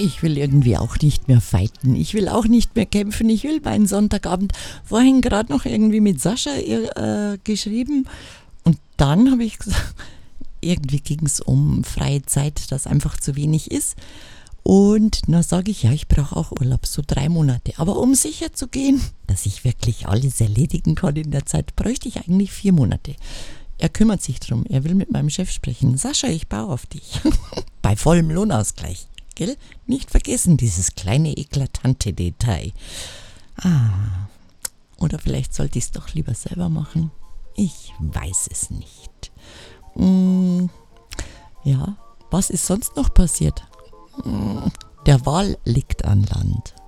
ich will irgendwie auch nicht mehr fighten. Ich will auch nicht mehr kämpfen. Ich will meinen Sonntagabend. Vorhin gerade noch irgendwie mit Sascha geschrieben. Und dann habe ich gesagt, irgendwie ging es um freie Zeit, das einfach zu wenig ist. Und dann sage ich, ja, ich brauche auch Urlaub, so 3 Monate. Aber um sicher zu gehen, dass ich wirklich alles erledigen kann in der Zeit, bräuchte ich eigentlich 4 Monate. Er kümmert sich drum, er will mit meinem Chef sprechen. Sascha, ich baue auf dich. Bei vollem Lohnausgleich. Gell? Nicht vergessen, dieses kleine eklatante Detail. Oder vielleicht sollte ich es doch lieber selber machen. Ich weiß es nicht. Ja, was ist sonst noch passiert? Der Wal liegt an Land.